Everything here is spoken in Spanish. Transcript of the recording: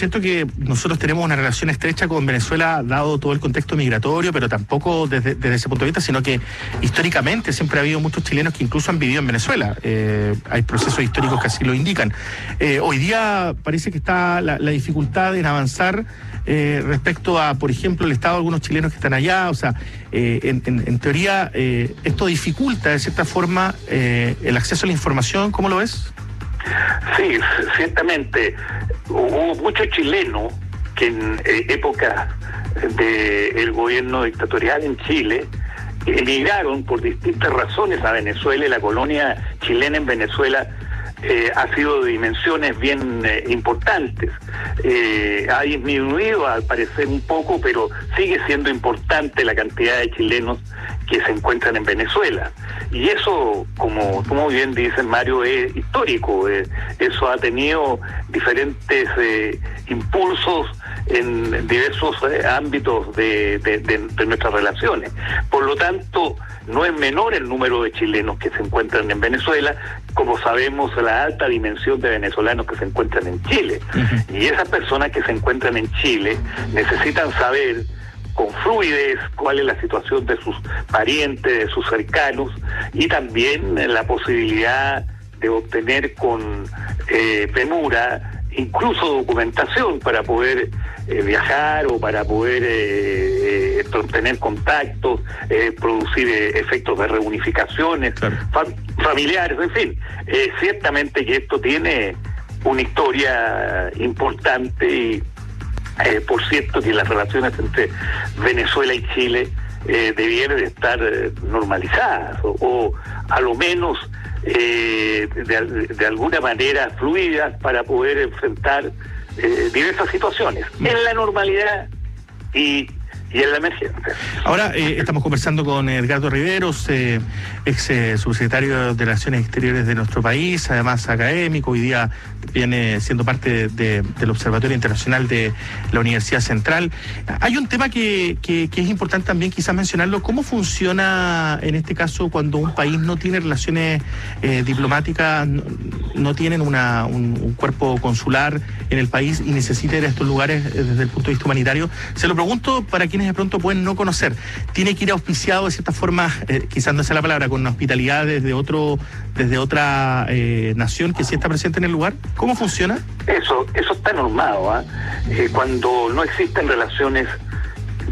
cierto que nosotros tenemos una relación estrecha con Venezuela, dado todo el contexto migratorio, pero tampoco desde ese punto de vista, sino que históricamente siempre ha habido muchos chilenos que incluso han vivido en Venezuela. Hay procesos históricos que así lo indican. Hoy día parece que está la dificultad en avanzar respecto a, por ejemplo, el estado de algunos chilenos que están allá. O sea, en teoría, esto dificulta de cierta forma el acceso a la información. ¿Cómo lo ves? Sí, ciertamente. Hubo muchos chilenos que en época del gobierno dictatorial en Chile emigraron por distintas razones a Venezuela, y la colonia chilena en Venezuela ha sido de dimensiones bien importantes. Ha disminuido al parecer un poco, pero sigue siendo importante la cantidad de chilenos que se encuentran en Venezuela. Y eso, como tú muy bien dices, Mario, es histórico. Eso ha tenido diferentes impulsos en diversos ámbitos de nuestras relaciones. Por lo tanto, no es menor el número de chilenos que se encuentran en Venezuela, como sabemos la alta dimensión de venezolanos que se encuentran en Chile. Uh-huh. Y esas personas que se encuentran en Chile necesitan saber con fluidez cuál es la situación de sus parientes, de sus cercanos, y también la posibilidad de obtener con premura incluso documentación para poder viajar o para poder tener contactos, producir efectos de reunificaciones, claro, familiares, en fin. Ciertamente que esto tiene una historia importante y por cierto que las relaciones entre Venezuela y Chile debieran de estar normalizadas o a lo menos de alguna manera fluidas para poder enfrentar diversas situaciones en la normalidad y en la emergencia. Ahora estamos conversando con Edgardo Riveros, ex subsecretario de Relaciones Exteriores de nuestro país, además académico. Hoy día viene siendo parte del Observatorio Internacional de la Universidad Central. Hay un tema que es importante también quizás mencionarlo. ¿Cómo funciona en este caso cuando un país no tiene relaciones diplomáticas, no tienen un cuerpo consular en el país y necesita ir a estos lugares desde el punto de vista humanitario? Se lo pregunto para quienes de pronto pueden no conocer. ¿Tiene que ir auspiciado de cierta forma, quizás no sea la palabra, con una hospitalidad desde otra nación que sí está presente en el lugar? ¿Cómo funciona? Eso está normado, ¿eh? Cuando no existen relaciones